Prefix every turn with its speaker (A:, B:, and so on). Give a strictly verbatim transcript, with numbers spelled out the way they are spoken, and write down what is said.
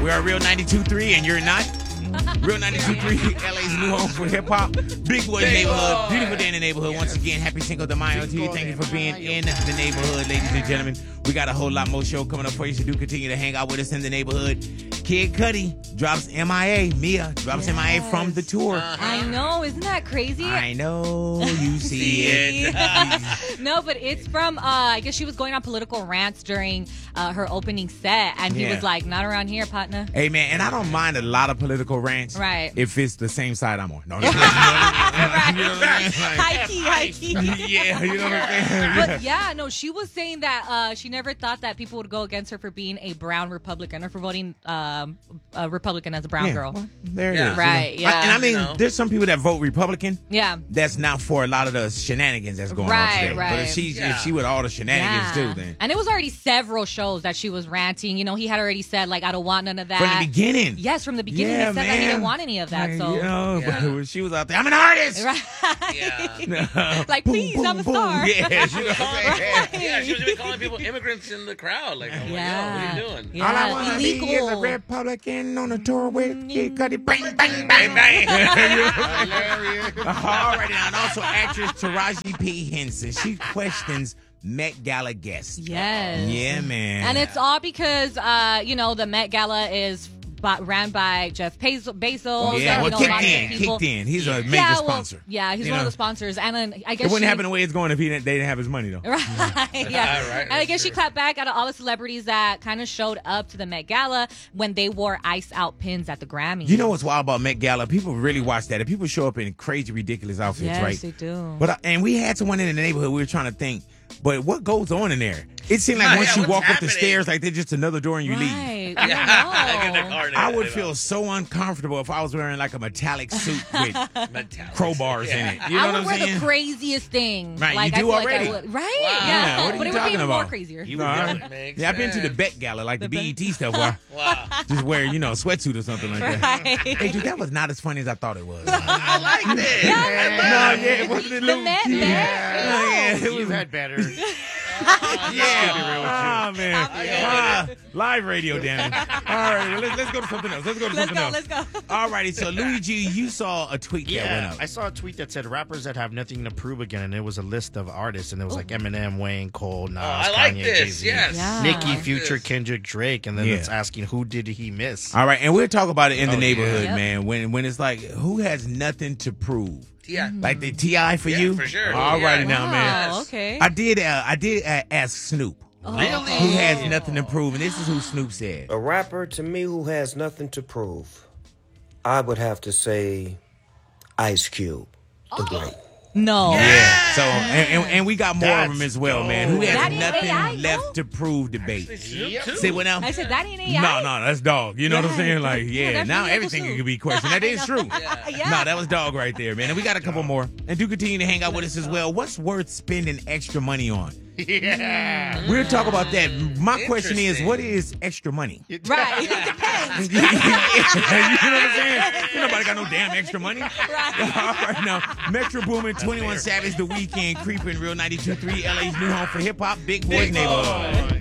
A: We are Real ninety-two point three, and you're not. Real ninety-two point three, L A's new home for hip hop. Big Boy Neighborhood, beautiful day in the neighborhood. Once again, happy Cinco de Mayo to you. Thank you for being in the neighborhood, ladies and gentlemen. We got a whole lot more show coming up for you, so do continue to hang out with us in the neighborhood. Kid Cudi drops M I A. Mia drops yes. M I A from the tour.
B: I know, isn't that crazy?
A: I know, you see it.
B: No, but it's from, uh, I guess she was going on political rants during uh, her opening set, and he yeah. was like, not around here, partner.
A: Hey, man, and I don't mind a lot of political rants.
B: Right.
A: If it's the same side I'm on. No, no, no.
B: Right. You know what I'm saying? Like, high key, high key.
A: Yeah, you know what I'm saying?
B: But yeah, no, she was saying that uh, she never thought that people would go against her for being a brown Republican or for voting um, a Republican as a brown
A: yeah,
B: girl.
A: Well, there it
B: yeah.
A: is.
B: Right,
A: you know?
B: yeah.
A: I, and I mean,
C: you know?
A: there's some people that vote Republican.
B: Yeah.
A: That's not for a lot of the shenanigans that's going
B: right,
A: on today.
B: Right,
A: But if she
C: yeah.
A: if she with all the shenanigans
B: yeah.
A: too, then.
B: And it was already several shows that she was ranting. You know, he had already said, like, I don't want none of that.
A: From the beginning.
B: Yes, from the beginning.
A: Yeah,
B: he said
A: man.
B: that he didn't want any of that.
A: Like,
B: So,
A: you know,
C: yeah.
A: but when she was out there, I'm an artist.
B: Right.
C: Yeah.
B: Like,
A: Boom,
B: please,
A: boom,
B: I'm a
A: boom.
B: star.
A: Yeah, she was
C: Right. Yeah, she was even calling people immigrants in the crowd. Like, I'm
B: Yeah.
C: like, yo, what are you doing?
B: Yeah.
A: All I want to be
B: Illegal.
A: is a Republican on a tour with Kid Cudi. Bang, bang, bang, bang. All right, now, and also actress Taraji P. Henson. She questions Met Gala guests.
B: Yes.
A: Yeah, man.
B: And it's all because, uh, you know, the Met Gala is by, ran by Jeff Bez- Bezos.
A: Yeah,
B: and,
A: well,
B: you know,
A: kicked
B: lots of
A: in,
B: people.
A: kicked in. He's a major
B: yeah, well,
A: sponsor.
B: Yeah, he's
A: You
B: one
A: know?
B: of the sponsors. And then I guess
A: It wouldn't
B: she,
A: happen the way it's going if he didn't, they didn't have his money, though.
B: Right, yeah.
C: Right,
B: and I guess
C: true.
B: she clapped back at all the celebrities that kind of showed up to the Met Gala when they wore ice out pins at the Grammys.
A: You know what's wild about Met Gala? People really watch that. And people show up in crazy, ridiculous outfits,
B: yes,
A: right?
B: they do.
A: But uh, and we had someone in the neighborhood. We were trying to think, but what goes on in there? It seemed like
C: Yeah,
A: once
C: yeah,
A: you
C: what's
A: walk up the
C: happening?
A: stairs, like they're just another door and you leave.
B: Right.
C: Yeah.
B: I
C: Get their
B: don't know.
C: car and
A: I
C: they-
A: would
C: they
A: feel
C: don't.
A: so uncomfortable if I was wearing like a metallic suit with
C: Metallic.
A: crowbars
C: Yeah.
A: in it. You know
B: I
A: what
B: would
A: I'm
B: wear
A: saying?
B: the craziest thing.
A: Right,
B: like,
A: you do
B: I feel
A: already.
B: Like I would. Right?
C: Wow.
B: Yeah.
A: Yeah, what are
B: but
A: you
B: it would
A: talking
B: be even
A: about?
B: more crazier.
C: You
A: No,
C: would
A: I-
C: do it, makes
A: Yeah, I've been to the
C: sense.
A: Bet Gala, like the,
B: The
A: B E T
B: Bet-
A: stuff, where
C: Wow.
A: I just wear, you know, a sweatsuit or something like that.
B: Right.
A: Hey, dude, that was not as funny as I thought it was.
C: I like this.
A: No, yeah, it wasn't a
B: The
A: little
B: Met,
A: yeah.
B: Met.
A: Yeah, yeah, it
D: You
A: was
D: had better.
A: yeah. Oh, man.
C: I got
A: Ah, live radio, damn it. All right, let's, let's go to something else. Let's go to
B: Let's
A: something
B: go.
A: else.
B: Let's go.
A: All righty, so Luigi, you saw a tweet that went
D: Yeah,
A: up.
D: I saw a tweet that said rappers that have nothing to prove again, and it was a list of artists, and it was like Eminem, Wayne, Cole, Nas,
C: Oh, I like
D: Kanye,
C: this.
D: Jay-Z,
C: Yes.
B: Yeah.
D: Nicki,
C: I like
D: Future,
C: this.
D: Kendrick, Drake, and then
A: Yeah.
D: it's asking who did he miss?
A: All right, and we'll talk about it in the
C: Oh,
A: neighborhood,
B: yeah.
A: man. When when it's like, who has nothing to prove?
C: Yeah.
A: Like the T I for
C: Yeah,
A: you?
C: for sure.
A: All
C: Yeah.
A: righty now, man.
B: Wow,
C: Yes.
B: okay.
A: I did. Uh, I did uh, ask Snoop.
C: Really?
A: Who has nothing to prove? And this is who Snoop said.
E: A rapper to me who has nothing to prove, I would have to say Ice Cube, the great.
B: No.
A: Yeah. So and, and, and we got more of them
D: That's
A: as well, man. Who
D: dope.
A: has
B: That ain't
A: nothing
B: A I,
A: left
B: no?
A: to prove? Debate.
C: Snoop, too.
A: Say what now?
B: I said that ain't A
A: No,
B: I.
A: no, that's dog. You know what I'm saying? Like,
B: Yeah,
A: yeah.
B: that's
A: Now
B: really
A: everything
B: Uncle
A: could be questioned. That
B: I
A: is
B: know.
A: true.
B: Yeah.
A: No, that was dog right there, man. And we got a couple more. And do continue to hang out with us as well. What's worth spending extra money on?
D: Yeah.
A: We'll talk about that. My question is,
C: Interesting.
A: what is extra money?
B: Right. It depends.
A: you know what I'm saying? Ain't nobody got no damn extra money.
B: Right.
A: All right, now, Metro Boomin, twenty-one Savage, The Weeknd, Creepin', Real ninety-two point three, L A's new home for hip hop, Big Boys Neighborhood.